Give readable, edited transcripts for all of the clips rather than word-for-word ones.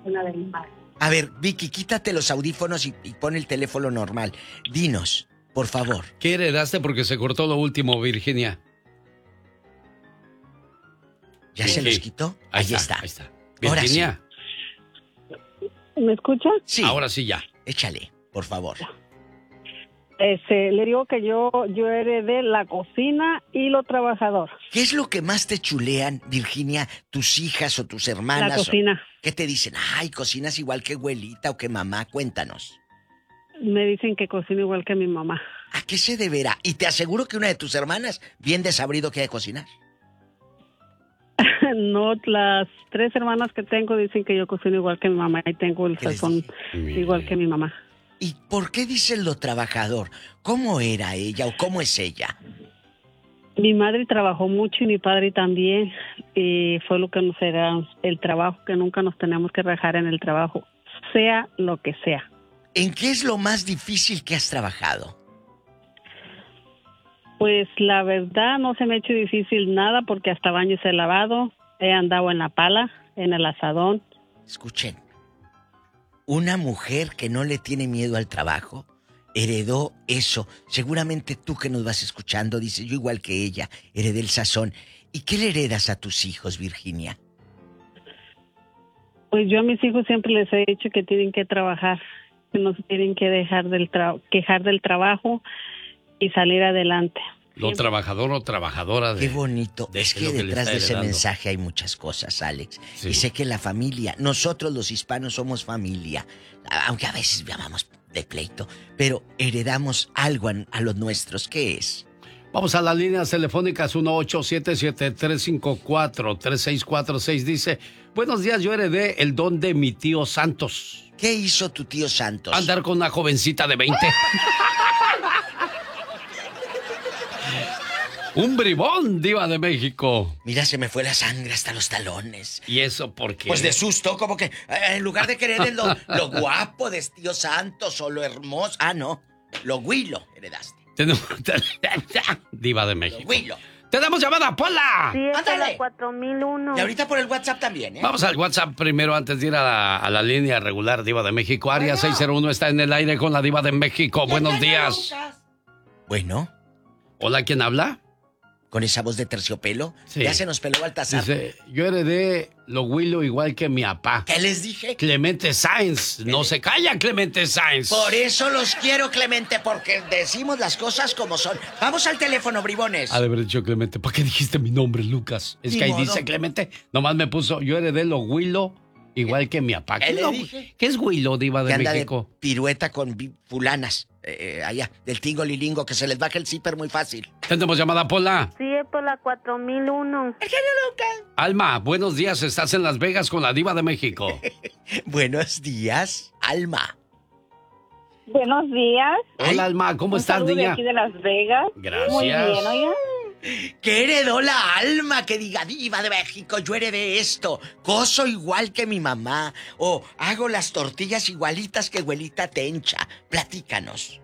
una de mis madres. A ver, Vicky, quítate los audífonos y pon el teléfono normal. Dinos, por favor. ¿Qué heredaste? Porque se cortó lo último, Virginia. ¿Ya se los quitó? Ahí está. Ahí está. Virginia. ¿Me escucha? Sí. Ahora sí ya. Échale, por favor. Le digo que yo heredé la cocina y lo trabajador. ¿Qué es lo que más te chulean, Virginia, tus hijas o tus hermanas? La cocina. ¿Qué te dicen? Ay, cocinas igual que abuelita o que mamá. Cuéntanos. Me dicen que cocino igual que mi mamá. ¿A qué se deberá? Y te aseguro que una de tus hermanas, bien desabrido que hay de cocinar. No, las 3 hermanas que tengo dicen que yo cocino igual que mi mamá y tengo el sazón igual que mi mamá. ¿Y por qué dicen lo trabajador? ¿Cómo era ella o cómo es ella? Mi madre trabajó mucho y mi padre también. Y fue lo que nos era el trabajo, que nunca nos tenemos que rajar en el trabajo, sea lo que sea. ¿En qué es lo más difícil que has trabajado? Pues la verdad no se me ha hecho difícil nada porque hasta baños he lavado, he andado en la pala, en el asadón. Escuchen, una mujer que no le tiene miedo al trabajo heredó eso. Seguramente tú que nos vas escuchando dices, yo igual que ella, heredé el sazón. ¿Y qué le heredas a tus hijos, Virginia? Pues yo a mis hijos siempre les he dicho que tienen que trabajar, que no se tienen que dejar quejar del trabajo y salir adelante. Lo trabajador o trabajadora. Qué bonito. Es que detrás de ese mensaje hay muchas cosas, Alex. Sí. Y sé que la familia, nosotros los hispanos somos familia, aunque a veces llamamos de pleito, pero heredamos algo a los nuestros. ¿Qué es? Vamos a las líneas telefónicas 1-877-354-3646. Dice, buenos días, yo heredé el don de mi tío Santos. ¿Qué hizo tu tío Santos? Andar con una jovencita de 20. Un bribón, diva de México. Mira, se me fue la sangre hasta los talones. ¿Y eso por qué? Pues de susto, como que en lugar de querer lo guapo de tío Santos o lo hermoso. Ah, no, lo güilo heredaste. Diva de México. Lo güilo. ¡Tenemos llamada, Pola! Sí, es ¡Ándale! la 4001. Y ahorita por el WhatsApp también, ¿eh? Vamos al WhatsApp primero antes de ir a la línea regular Diva de México. Área 601 está en el aire con la Diva de México. Buenos días. Bueno. Hola, ¿quién habla? Con esa voz de terciopelo. Sí. Ya se nos peló Baltasar. Dice, yo heredé lo güilo igual que mi papá. ¿Qué les dije? Clemente Sáenz. No se calla, Clemente Sáenz. Por eso los quiero, Clemente, porque decimos las cosas como son. Vamos al teléfono, bribones. Ha de haber dicho Clemente. ¿Para qué dijiste mi nombre, Lucas? Es que ahí dice Clemente. Nomás me puso, yo heredé lo güilo igual que mi papá. ¿Qué le dije? ¿Qué es güilo, Diva de México? De pirueta con fulanas. Allá, del tingo lilingo, que se les baja el zipper muy fácil. Tenemos llamada, Pola. Sí, es por la 4001. Alma, buenos días. Estás en Las Vegas con la Diva de México. Buenos días, Alma. Buenos días. Hola, Alma. ¿Cómo estás, niña? De aquí de Las Vegas. Gracias. Muy bien, oiga. ¿Qué heredó la Alma? Que diga, Diva de México, yo heredé esto. Coso igual que mi mamá. O hago las tortillas igualitas que abuelita Tencha. Platícanos.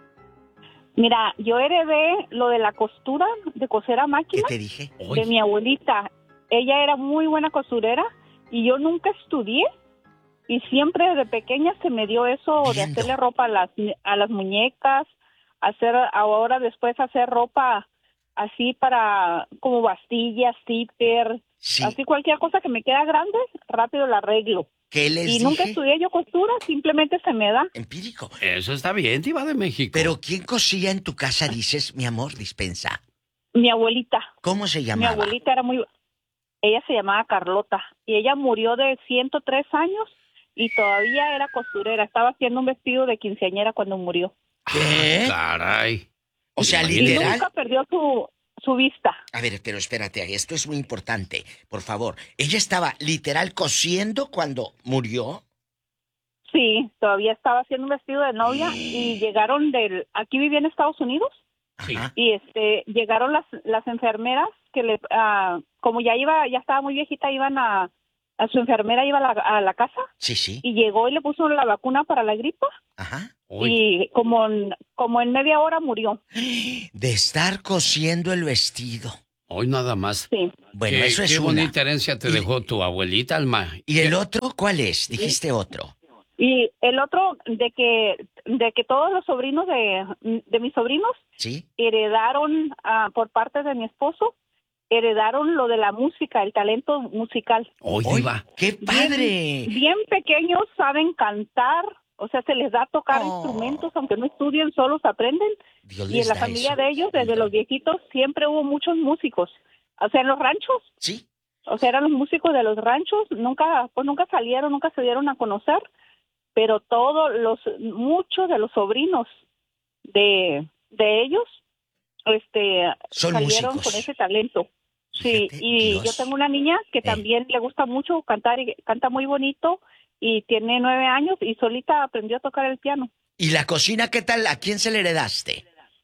Mira, yo heredé lo de la costura, de coser a máquina. ¿Qué te dije? De mi abuelita. Ella era muy buena costurera y yo nunca estudié. Y siempre desde pequeña se me dio eso de hacerle ropa a las muñecas, ahora después hacer ropa así para como bastillas, zipper, sí. Así cualquier cosa que me queda grande, rápido la arreglo. ¿Qué les dije? Nunca estudié yo costura, simplemente se me da. Empírico. Eso está bien, Diva de México. Pero ¿quién cosía en tu casa, dices, mi amor, dispensa? Mi abuelita. ¿Cómo se llamaba? Mi abuelita ella se llamaba Carlota y ella murió de 103 años y todavía era costurera. Estaba haciendo un vestido de quinceañera cuando murió. ¿Qué? Caray. O sea, y literal. nunca perdió su vista. A ver, pero espérate, esto es muy importante, por favor. ¿Ella estaba literal cosiendo cuando murió? Sí, todavía estaba haciendo un vestido de novia y llegaron aquí vivía en Estados Unidos. Sí. Y llegaron las enfermeras que como ya estaba muy viejita, iban a su enfermera iba a la casa. Sí, sí. Y llegó y le puso la vacuna para la gripa. Ajá. Y como en media hora murió. De estar cosiendo el vestido. Hoy nada más. Sí. Bueno, Qué, eso es qué una. bonita herencia te dejó tu abuelita, Alma. ¿Y el otro cuál es? Dijiste otro. Y el otro, de que todos los sobrinos de mis sobrinos ¿Sí? heredaron, por parte de mi esposo, heredaron lo de la música, el talento musical. Hoy, ¡Ay, Diva. qué padre! Bien pequeños saben cantar, o sea, se les da a tocar Oh. instrumentos, aunque no estudien, solos aprenden. Dios Y les en la da familia eso. de ellos, desde los viejitos, siempre hubo muchos músicos. O sea, en los ranchos, ¿Sí? o sea, eran los músicos de los ranchos, nunca salieron, nunca se dieron a conocer, pero muchos de los sobrinos de ellos, Son salieron músicos. con ese talento. Sí, Fíjate, y Dios. yo tengo una niña que también le gusta mucho cantar y canta muy bonito y tiene 9 años y solita aprendió a tocar el piano. ¿Y la cocina qué tal? ¿A quién se le heredaste?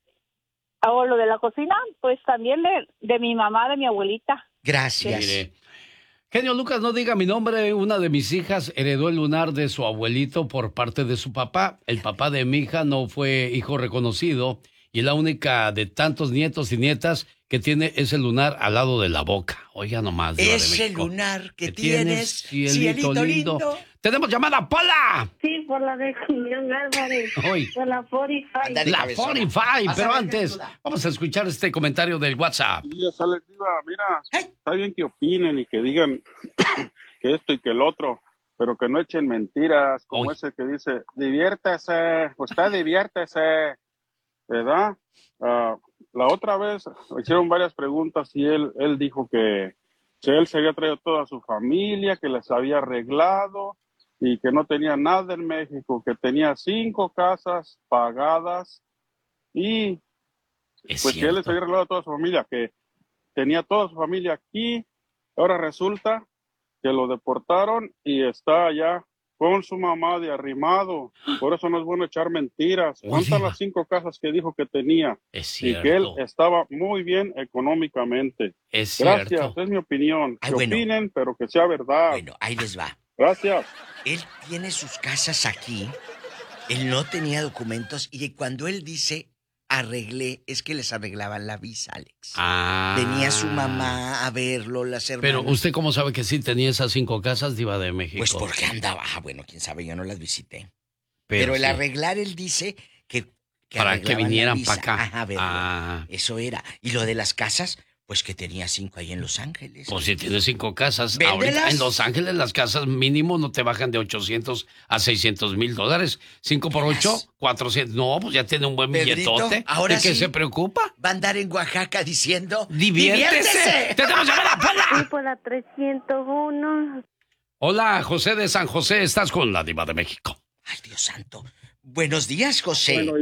O lo de la cocina, pues también de mi mamá, de mi abuelita. Gracias. Mire. Genio Lucas, no diga mi nombre. Una de mis hijas heredó el lunar de su abuelito por parte de su papá. El papá de mi hija no fue hijo reconocido y la única de tantos nietos y nietas que tiene ese lunar al lado de la boca. Oiga nomás, Diva de Ese México. lunar que tienes, cielito lindo. ¡Tenemos llamada, Pola! Sí, por la de Julián Álvarez. Hoy. Por la 45. Ándale, La cabezona. 45, Vas a pero ver, antes, Gertruda. vamos a escuchar este comentario del WhatsApp. Ya sale, Diva, mira, Ay. está bien que opinen y que digan que esto y que el otro, pero que no echen mentiras, como Uy. ese que dice, diviértese, usted diviértese, ¿verdad? La otra vez hicieron varias preguntas y él dijo que él se había traído toda su familia, que les había arreglado y que no tenía nada en México, que tenía 5 casas pagadas y Es pues que él les cierto. había arreglado a toda su familia, que tenía toda su familia aquí. Ahora resulta que lo deportaron y está allá con su mamá de arrimado. Por eso no es bueno echar mentiras. Uy, ¿Cuántas Diva. las 5 casas que dijo que tenía? Es Y que él cierto. estaba muy bien económicamente. Es Gracias, cierto. es mi opinión. Ay, Que bueno. opinen, pero que sea verdad. Bueno, ahí les va. Gracias. Él tiene sus casas aquí. Él no tenía documentos y cuando él dice arreglé, es que les arreglaban la visa, Alex. Ah. Venía su mamá a verlo, las hermanas. Pero ¿usted cómo sabe que sí tenía esas 5 casas, Diva de México? Pues porque andaba. Bueno, quién sabe, yo no las visité. Pero el sí, arreglar, él dice que para que arreglaban la vinieran visa. para acá. Ajá, verlo. Ah. Eso era. Y lo de las casas, pues que tenía 5 ahí en Los Ángeles. Pues si tienes 5 casas, ¿Véndelas? ahorita en Los Ángeles las casas mínimo no te bajan de 800 a 600 mil dólares. 5 por 8, ¿Veras? 400. No, pues ya tiene un buen Pedrito, billetote. ahora ¿De qué sí. se preocupa? Va a andar en Oaxaca diciendo... ¡Diviértese! ¡Tenemos llamada, Sí, Pola! por la 301. Hola, José de San José, estás con la Diva de México. Ay, Dios santo. Buenos días, José. Bueno,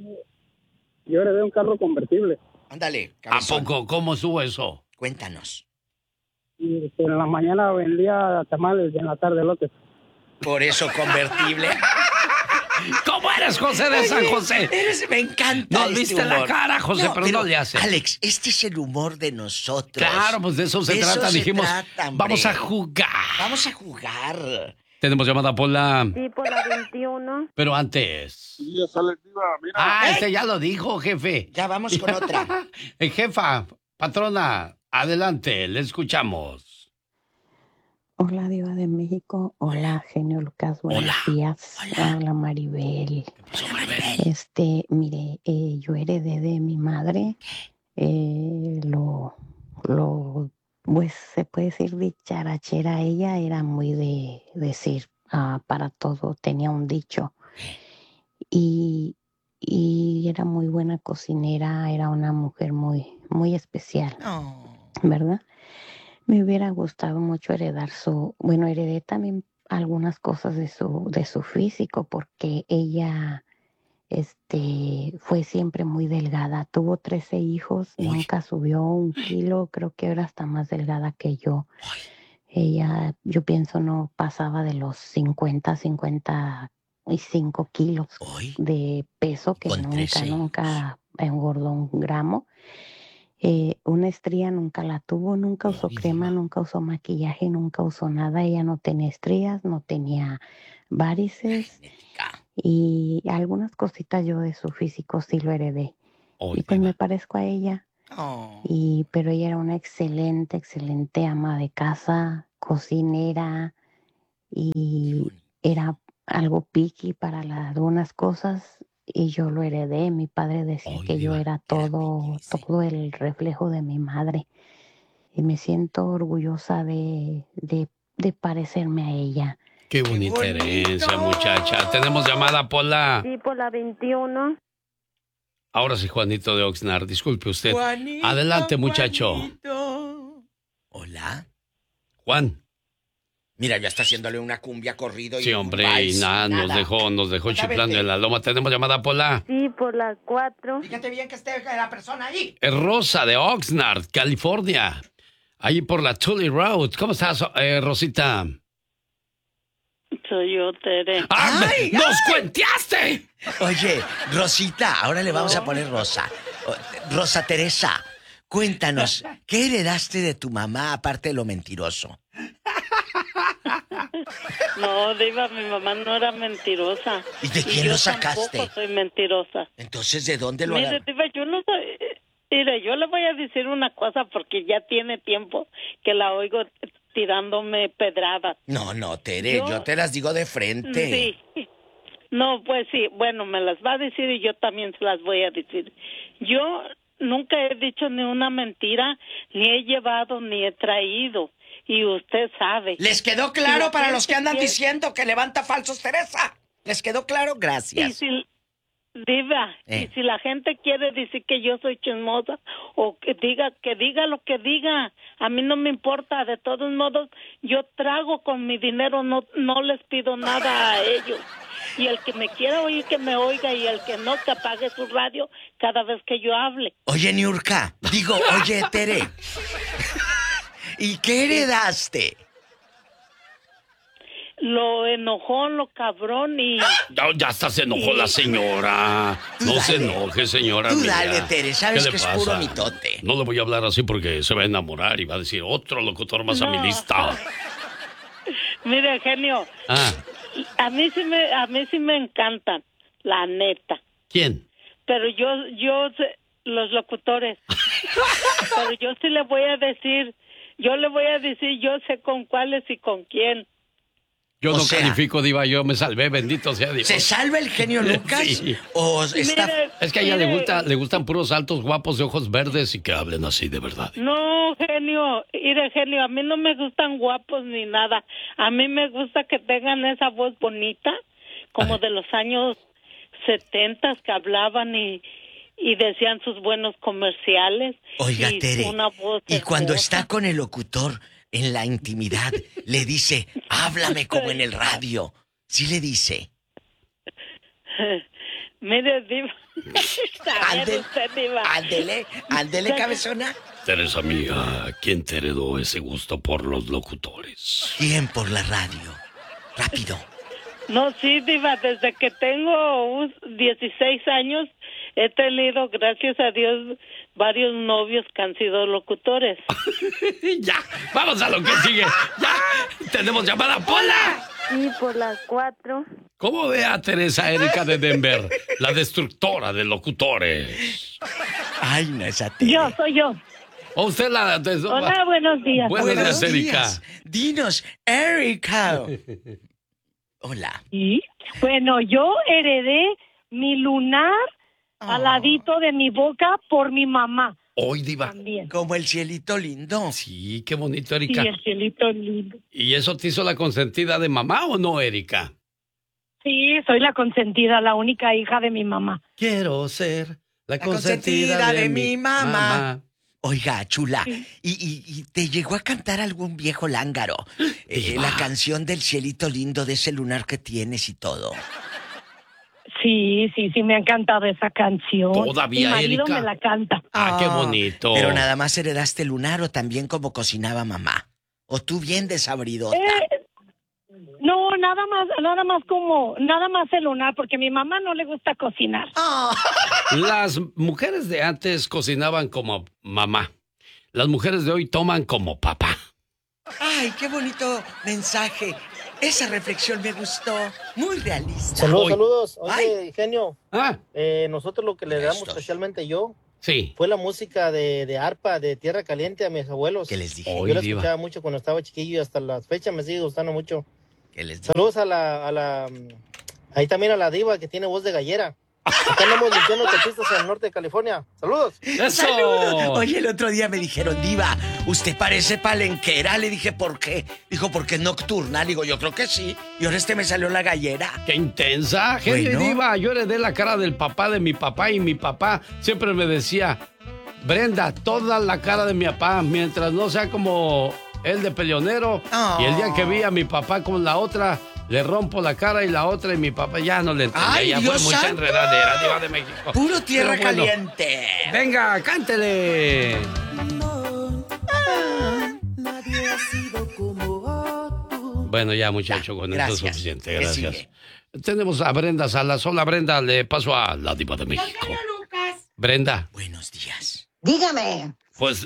yo heredé un carro convertible. Ándale, ¿A cabezón. poco? ¿Cómo estuvo eso? Cuéntanos. Y en la mañana vendía tamales y en la tarde elotes. Por eso convertible. ¿Cómo eres, José de San José? Me encanta. Nos este viste la humor. cara, José, pero no le hace. Alex, este es el humor de nosotros. Claro, pues de eso se trata. Dijimos, trata, hombre. vamos a jugar. Vamos a jugar. Tenemos llamada, Pola. Sí, por la 21. Pero antes. Ya sale, Diva, mira. Ah, este ya lo dijo, jefe. Ya vamos con otra. Jefa, patrona, adelante, le escuchamos. Hola, Diva de México. Hola, Genio Lucas. Buenos Hola. días. Hola. Hola, Maribel. Pasó, Maribel. Mire, yo heredé de mi madre pues se puede decir dicharachera. Ella era muy de decir para todo, tenía un dicho. Y era muy buena cocinera, era una mujer muy, muy especial, No. ¿verdad? Me hubiera gustado mucho heredé también algunas cosas de su físico, porque ella fue siempre muy delgada, tuvo 13 hijos, Uy. nunca subió 1 kilo, creo que era hasta más delgada que yo. Ella, yo pienso, no pasaba de los 55 kilos Hoy. de peso, que Con 13 nunca engordó 1 gramo. Una estría nunca la tuvo, nunca usó Uy, crema, Diva. nunca usó maquillaje, nunca usó nada. Ella no tenía estrías, no tenía varices Genética. y algunas cositas yo de su físico sí lo heredé. Hoy, Y pues Diva. me parezco a ella. Oh. Pero ella era una excelente, excelente ama de casa, cocinera y era algo picky para algunas cosas y yo lo heredé. Mi padre decía Ay, que yo Diva. era todo el reflejo de mi madre y me siento orgullosa de parecerme a ella. Qué bonita herencia, muchacha. Tenemos llamada, Pola. Sí, por la 21. Ahora sí, Juanito de Oxnard, disculpe usted. Juanito, Adelante, muchacho. Juanito. Hola. Juan. Mira, ya está haciéndole una cumbia corrido. Sí, hombre, y nada, nos dejó chiflando en la loma. Tenemos llamada, Pola. Sí, por la 4. Fíjate bien que esté la persona ahí. Es Rosa de Oxnard, California. Ahí por la Tully Road. ¿Cómo estás, Rosita? Soy yo, Tere. ¡Ah, ¡Ay, nos cuenteaste! Oye, Rosita, ahora le vamos a poner Rosa. Rosa Teresa, cuéntanos, ¿qué heredaste de tu mamá aparte de lo mentiroso? No, Diva, mi mamá no era mentirosa. ¿Y de quién lo sacaste? Yo tampoco soy mentirosa. Entonces, ¿de dónde lo Mire, agarraste? Diva, yo no soy... Mire, yo le voy a decir una cosa porque ya tiene tiempo que la oigo tirándome pedradas. No, Tere, yo te las digo de frente. Sí. No, pues sí, bueno, me las va a decir y yo también se las voy a decir. Yo nunca he dicho ni una mentira, ni he llevado, ni he traído. Y usted sabe. ¿Les quedó claro para los que andan quiere... diciendo que levanta falsos, Teresa? ¿Les quedó claro? Gracias. Diva, y si la gente quiere decir que yo soy chismosa o que diga lo que diga, a mí no me importa. De todos modos, yo trago con mi dinero, no les pido nada a ellos. Y el que me quiera oír, que me oiga, y el que no, que apague su radio cada vez que yo hable. Oye, Niurka, oye, Tere, ¿y qué heredaste? Lo enojón, lo cabrón y... Ya hasta se enojó la señora. No se enoje, señora. Tú mía. dale, Tere, sabes que es puro mitote. No le voy a hablar así porque se va a enamorar y va a decir otro locutor más a mi lista. Mire, genio, a mí sí me encantan, la neta. ¿Quién? Pero yo los locutores. Pero yo sí le voy a decir, yo sé con cuáles y con quién. Yo no califico, Diva, yo me salvé, bendito sea Dios. ¿Se salva el genio Lucas? Sí. ¿O está... Es que a ella le gustan puros altos, guapos, de ojos verdes y que hablen así de verdad. No, genio, a mí no me gustan guapos ni nada. A mí me gusta que tengan esa voz bonita, como de los años 70 que hablaban y decían sus buenos comerciales. Oiga, Tere, una voz y cuando hermosa. está con el locutor en la intimidad, le dice, háblame como en el radio. ¿Sí le dice? Mire, Diva. Ándele, cabezona. Teresa mía, ¿quién te heredó ese gusto por los locutores? ¿Quién por la radio? Rápido. No, sí, Diva, desde que tengo 16 años he tenido, gracias a Dios, varios novios que han sido locutores. Ya, vamos a lo que sigue. Ya, tenemos llamada, Pola. Sí, por las 4. ¿Cómo ve a Teresa Erika de Denver, la destructora de locutores? Ay, no, esa Tere. Soy yo. ¿O usted la... Hola, buenos días. Buenos días, Erika. Dinos, Erika. Hola. Sí. Bueno, yo heredé mi lunar al ladito de mi boca por mi mamá. Hoy, Diva. También. Como el cielito lindo. Sí, qué bonito, Erika. Sí, el cielito lindo. ¿Y eso te hizo la consentida de mamá o no, Erika? Sí, soy la consentida, la única hija de mi mamá. Quiero ser la consentida de mi mamá. Oiga, chula, ¿y te llegó a cantar algún viejo lángaro? La canción del cielito lindo, de ese lunar que tienes y todo. Sí, me ha encantado esa canción. Todavía, mi marido Erika. me la canta. Qué bonito. Pero nada más heredaste el lunar o también como cocinaba mamá. O tú bien desabridota. No, nada más el lunar, porque a mi mamá no le gusta cocinar. Las mujeres de antes cocinaban como mamá. Las mujeres de hoy toman como papá. Ay, qué bonito mensaje. Esa reflexión me gustó. Muy realista. Saludos. Oye, Ay. genio. Nosotros lo que le damos especialmente yo Sí. Fue la música de arpa de Tierra Caliente a mis abuelos. ¿Qué les dije? Yo la escuchaba mucho cuando estaba chiquillo y hasta la fecha me sigue gustando mucho. ¿Qué les dije? Saludos a la ahí también a la diva que tiene voz de gallera. Acá andamos limpiando autopistas en el norte de California. ¡Saludos! ¡Eso! ¡Saludos! Oye, el otro día me dijeron, diva, usted parece palenquera. Le dije, ¿por qué? Dijo, porque es nocturna. Digo, yo creo que sí. Y ahora me salió la gallera. ¡Qué intensa! Genio y diva, yo heredé la cara del papá de mi papá y mi papá siempre me decía, Brenda, toda la cara de mi papá, mientras no sea como él de peleonero. Oh. Y el día que vi a mi papá con la otra, le rompo la cara y la otra y mi papá ya no le entendía. ¡Ay, ya Dios fue mucha santo! enredadera, diva de México. Puro tierra caliente. Venga, cántele. Nadie ha sido como tú. Bueno, ya muchacho, con esto es suficiente. Gracias. Sigue? Tenemos a Brenda Salas. Hola, Brenda, le paso a la diva de México. Lucas. Brenda. Buenos días. Dígame. Pues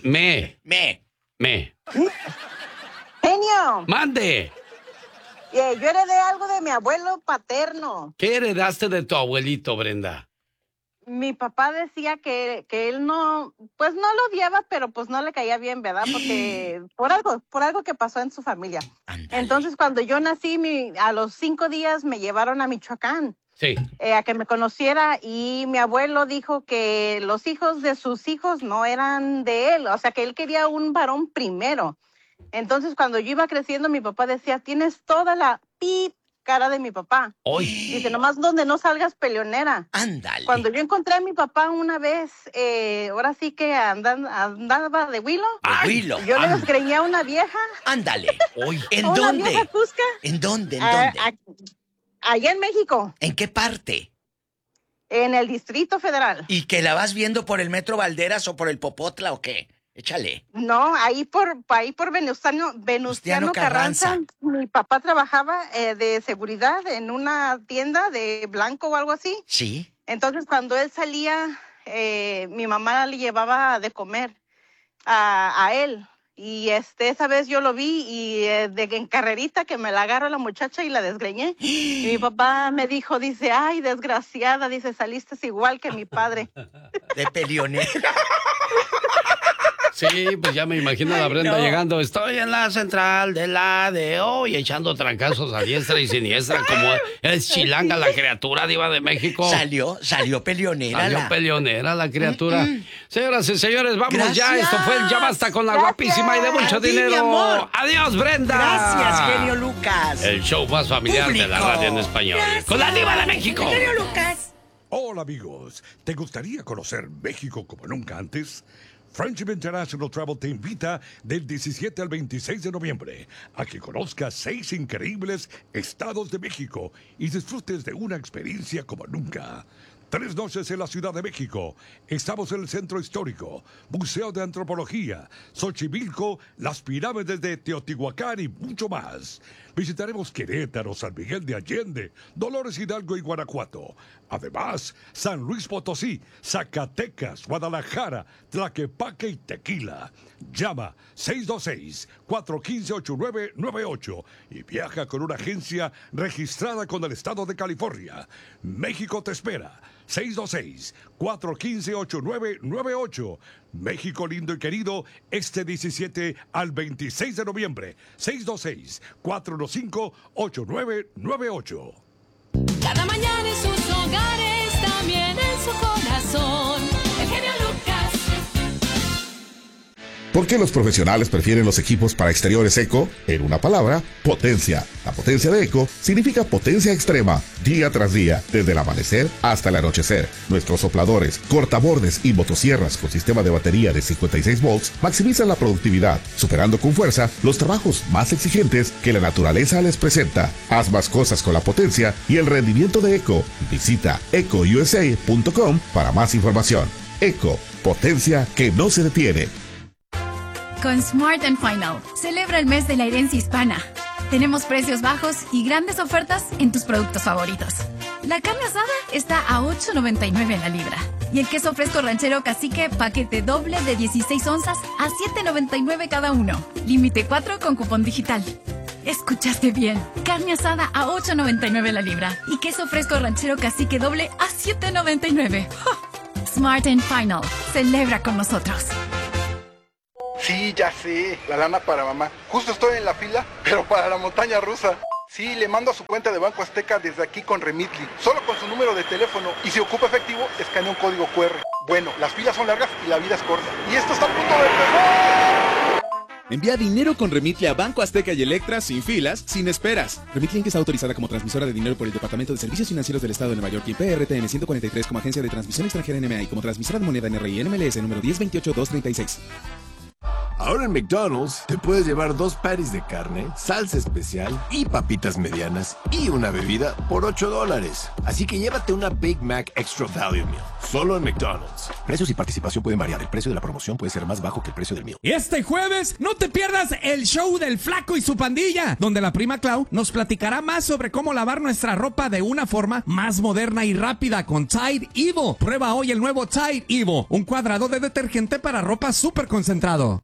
Genio. Mande. Yo heredé algo de mi abuelo paterno. ¿Qué heredaste de tu abuelito, Brenda? Mi papá decía que él no, pues no lo odiaba, pero pues no le caía bien, ¿verdad? Porque por algo que pasó en su familia. Ándale. Entonces, cuando yo nací, a los 5 días me llevaron a Michoacán. Sí. A que me conociera, y mi abuelo dijo que los hijos de sus hijos no eran de él, o sea que él quería un varón primero. Entonces cuando yo iba creciendo, mi papá decía, tienes toda la cara de mi papá. Hoy. Dice, nomás donde no salgas peleonera. Ándale. Cuando yo encontré a mi papá una vez, ahora sí que andaba de huilo. Yo le desgreñé a una vieja. Ándale. Hoy. ¿En una dónde? Vieja cusca. ¿En dónde? Allá en México. ¿En qué parte? En el Distrito Federal. ¿Y que la vas viendo por el Metro Valderas o por el Popotla o qué? Échale. No, ahí por Venustiano Carranza. Mi papá trabajaba de seguridad en una tienda de blanco o algo así. Sí. Entonces cuando él salía, mi mamá le llevaba de comer a él. Y esa vez yo lo vi y en carrerita que me la agarró la muchacha y la desgreñé. Y mi papá me dijo, dice, ay, desgraciada, dice, saliste igual que mi padre. De peleonera. Sí, pues ya me imagino a la Brenda llegando. Estoy en la central de la de hoy, echando trancazos a diestra y siniestra, como es chilanga la criatura, diva de México. Salió peleonera. Salió peleonera la criatura. Señoras y señores, vámonos ya. Esto fue el Ya Basta con la guapísima y de mucho dinero. Mi amor. Adiós, Brenda. Gracias, genio Lucas. El show más familiar de la radio en español. Gracias. Con la diva de México. Genio Lucas. Hola, amigos. ¿Te gustaría conocer México como nunca antes? Friendship International Travel te invita del 17 al 26 de noviembre a que conozcas 6 increíbles estados de México y disfrutes de una experiencia como nunca. 3 noches en la Ciudad de México. Estamos en el Centro Histórico, Museo de Antropología, Xochimilco, las pirámides de Teotihuacán y mucho más. Visitaremos Querétaro, San Miguel de Allende, Dolores Hidalgo y Guanajuato. Además, San Luis Potosí, Zacatecas, Guadalajara, Tlaquepaque y Tequila. Llama 626-415-8998 y viaja con una agencia registrada con el Estado de California. México te espera. 626-415-8998. México lindo y querido, este 17 al 26 de noviembre. 626-415-8998. Cada mañana en sus hogares, también en su corazón. El genio Lucas. ¿Por qué los profesionales prefieren los equipos para exteriores Eco? En una palabra, potencia. La potencia de Eco significa potencia extrema, día tras día, desde el amanecer hasta el anochecer. Nuestros sopladores, cortabordes y motosierras con sistema de batería de 56 volts maximizan la productividad, superando con fuerza los trabajos más exigentes que la naturaleza les presenta. Haz más cosas con la potencia y el rendimiento de Eco. Visita ecousa.com para más información. Eco, potencia que no se detiene. Con Smart & Final, celebra el mes de la herencia hispana. Tenemos precios bajos y grandes ofertas en tus productos favoritos. La carne asada está a $8.99 la libra. Y el queso fresco ranchero cacique paquete doble de 16 onzas a $7.99 cada uno. Límite 4 con cupón digital. Escuchaste bien. Carne asada a $8.99 la libra. Y queso fresco ranchero cacique doble a $7.99. ¡Oh! Smart & Final. Celebra con nosotros. Sí, ya sé, la lana para mamá. Justo estoy en la fila, pero para la montaña rusa. Sí, le mando a su cuenta de Banco Azteca desde aquí con Remitly, solo con su número de teléfono. Y si ocupa efectivo, escanea un código QR. Bueno, las filas son largas y la vida es corta. Y esto está a punto de empezar. Envía dinero con Remitly a Banco Azteca y Electra sin filas, sin esperas. Remitly Inc. está autorizada como transmisora de dinero por el Departamento de Servicios Financieros del Estado de Nueva York y PRTN 143 como agencia de transmisión extranjera NMA y como transmisora de moneda NRI NMLS número 1028236. Ahora en McDonald's te puedes llevar 2 patties de carne, salsa especial y papitas medianas y una bebida por $8. Así que llévate una Big Mac Extra Value Meal. Solo en McDonald's. Precios y participación pueden variar. El precio de la promoción puede ser más bajo que el precio del meal. Este jueves no te pierdas el show del Flaco y su pandilla, donde la prima Clau nos platicará más sobre cómo lavar nuestra ropa de una forma más moderna y rápida con Tide Evo. Prueba hoy el nuevo Tide Evo, un cuadrado de detergente para ropa súper concentrado.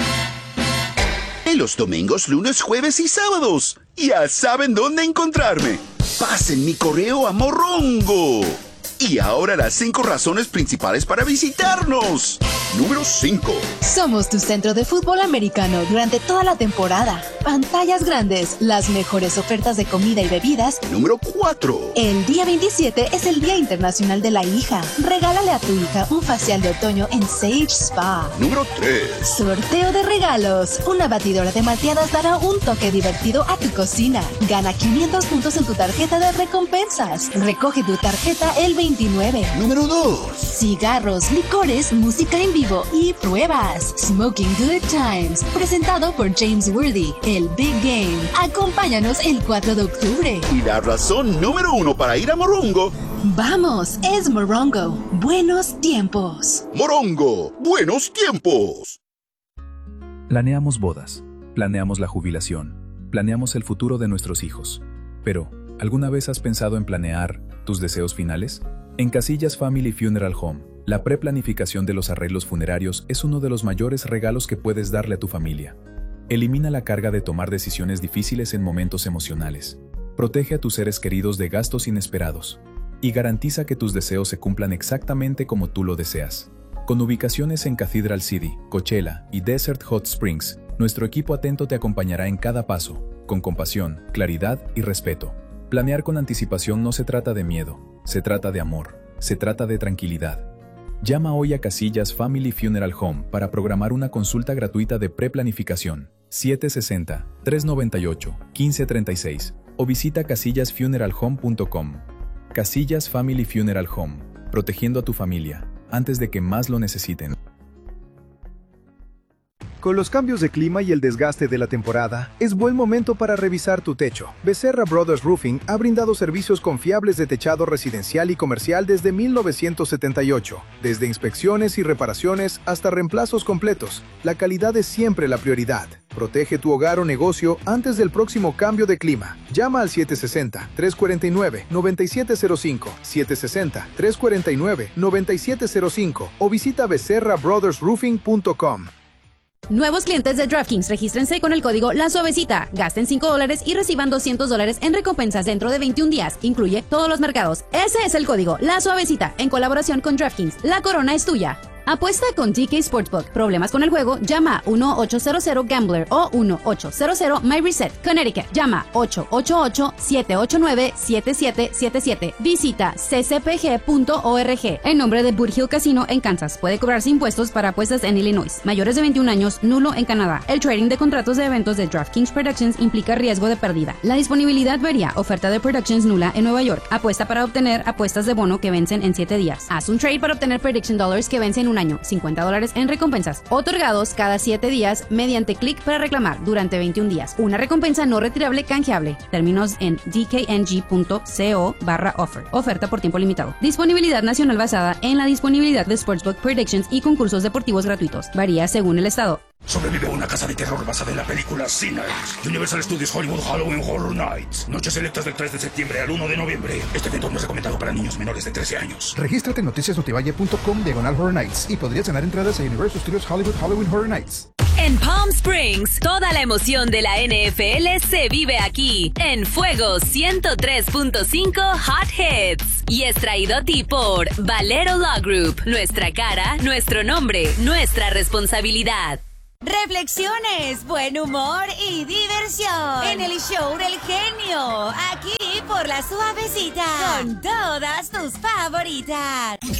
En los domingos, lunes, jueves y sábados. Ya saben dónde encontrarme. Pasen mi correo a Morongo. Y ahora las 5 razones principales para visitarnos. Número 5. Somos tu centro de fútbol americano durante toda la temporada. Pantallas grandes, las mejores ofertas de comida y bebidas. Número 4. El día 27 es el Día Internacional de la Hija. Regálale a tu hija un facial de otoño en Sage Spa. Número 3. Sorteo de regalos. Una batidora de malteadas dará un toque divertido a tu cocina. Gana 500 puntos en tu tarjeta de recompensas. Recoge tu tarjeta el 29. Número 2. Cigarros, licores, música en vivo y pruebas. Smoking Good Times. Presentado por James Worthy. El Big Game. Acompáñanos el 4 de octubre. Y la razón número 1 para ir a Morongo. Vamos, es Morongo. Buenos tiempos. Morongo, buenos tiempos. Planeamos bodas, planeamos la jubilación, planeamos el futuro de nuestros hijos. Pero, ¿alguna vez has pensado en planear tus deseos finales? En Casillas Family Funeral Home, la preplanificación de los arreglos funerarios es uno de los mayores regalos que puedes darle a tu familia. Elimina la carga de tomar decisiones difíciles en momentos emocionales. Protege a tus seres queridos de gastos inesperados. Y garantiza que tus deseos se cumplan exactamente como tú lo deseas. Con ubicaciones en Cathedral City, Coachella y Desert Hot Springs, nuestro equipo atento te acompañará en cada paso, con compasión, claridad y respeto. Planear con anticipación no se trata de miedo, se trata de amor, se trata de tranquilidad. Llama hoy a Casillas Family Funeral Home para programar una consulta gratuita de preplanificación. 760-398-1536 o visita casillasfuneralhome.com. Casillas Family Funeral Home, protegiendo a tu familia antes de que más lo necesiten. Con los cambios de clima y el desgaste de la temporada, es buen momento para revisar tu techo. Becerra Brothers Roofing ha brindado servicios confiables de techado residencial y comercial desde 1978. Desde inspecciones y reparaciones hasta reemplazos completos, la calidad es siempre la prioridad. Protege tu hogar o negocio antes del próximo cambio de clima. Llama al 760-349-9705, 760-349-9705 o visita becerrabrothersroofing.com. Nuevos clientes de DraftKings, regístrense con el código La Suavecita. Gasten $5 y reciban $200 en recompensas dentro de 21 días. Incluye todos los mercados. Ese es el código La Suavecita, en colaboración con DraftKings. La corona es tuya. Apuesta con DK Sportsbook. ¿Problemas con el juego? Llama 1-800-GAMBLER o 1-800-MyReset. Connecticut. Llama 888-789-7777. Visita ccpg.org. En nombre de Burr Hill Casino en Kansas. Puede cobrarse impuestos para apuestas en Illinois. Mayores de 21 años, nulo en Canadá. El trading de contratos de eventos de DraftKings Productions implica riesgo de pérdida. La disponibilidad varía. Oferta de Productions nula en Nueva York. Apuesta para obtener apuestas de bono que vencen en 7 días. Haz un trade para obtener Prediction Dollars que vencen en un año, $50 en recompensas, otorgados cada 7 días mediante clic para reclamar durante 21 días. Una recompensa no retirable canjeable. Términos en dkng.co/offer. Oferta por tiempo limitado. Disponibilidad nacional basada en la disponibilidad de Sportsbook Predictions y concursos deportivos gratuitos. Varía según el estado. Sobrevive una casa de terror basada en la película Sinners. Universal Studios Hollywood Halloween Horror Nights. Noches selectas del 3 de septiembre al 1 de noviembre. Este evento no es recomendado para niños menores de 13 años. Regístrate en noticiasnotivalle.com/Horror Nights y podrías ganar entradas a Universal Studios Hollywood Halloween Horror Nights. En Palm Springs, toda la emoción de la NFL se vive aquí, en Fuego 103.5 Hot Hits. Y es traído a ti por Valero Law Group. Nuestra cara, nuestro nombre, nuestra responsabilidad. Reflexiones, buen humor y diversión en el show del genio, aquí por La Suavecita, con todas tus favoritas.